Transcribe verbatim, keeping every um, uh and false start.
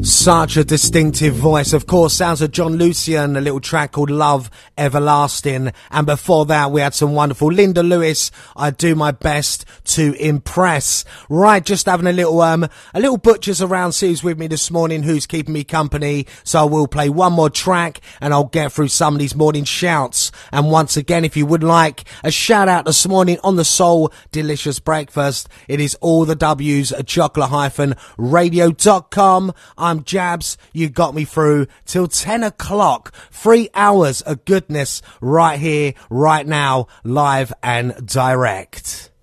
Such a distinctive voice. Of course, sounds of John Lucian, a little track called Love Everlasting. And before that, we had some wonderful Linda Lewis, I Do My Best to Impress. Right, just having a little, um, a little Butchers Around Seas with me this morning, who's keeping me company. So I will play one more track and I'll get through some of these morning shouts. And once again, if you would like a shout out this morning on the Soul Delicious Breakfast, it is all the W's at chocolate radio dot com. I'm Jabs, you got me through till ten o'clock. Three hours of goodness right here, right now, live and direct.